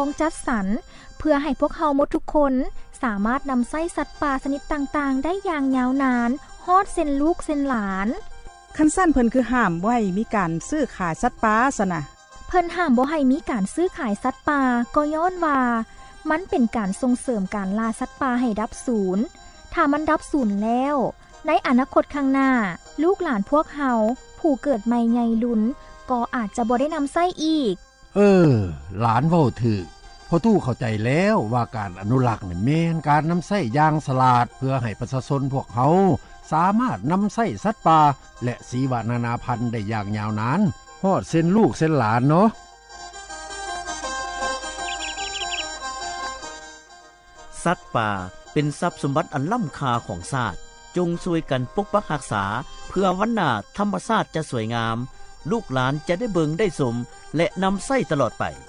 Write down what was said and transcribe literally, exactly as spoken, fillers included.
ต้องจัดสรรเพื่อให้พวกเฮาหมดทุกคนสามารถนำไส้สัตว์ป่าชนิดต่างๆได้อย่างยาวนานฮอดเส้นลูกเส้นหลานคันสั้นเพิ่นคือห้ามไว้มีการซื้อขายสัตว์ป่าซะนะเพิ่นห้ามบ่ให้มีการซื้อขายสัตว์ป่าก็ย้อนว่ามันเป็นการส่งเสริมการล่าสัตว์ป่าให้ดับสูญถ้ามันดับสูญแล้วในอนาคตข้างหน้าลูกหลานพวกเฮาผู้เกิดใหม่ใหญ่ลุ้นก็อาจจะบ่ได้นำไส้อีกเออหลานเว้าถูกพอตู้เข้าใจแล้วว่าการอนุรักษ์นี่แม่นการนำไส้อย่างฉลาดเพื่อให้ประชาชนพวกเขาสามารถนำไส้สัตว์ป่าและชีวนานาพันธุ์ได้อย่างยาวนานฮอดเส้นลูกเส้นหลานเนาะสัตว์ป่าเป็นทรัพย์สมบัติอันล้ำค่าของชาติจงช่วยกันปกปักรักษาเพื่อวันหน้าธรรมชาติจะสวยงามลูกหลานจะได้เบิงได้สมและนำไส้ตลอดไป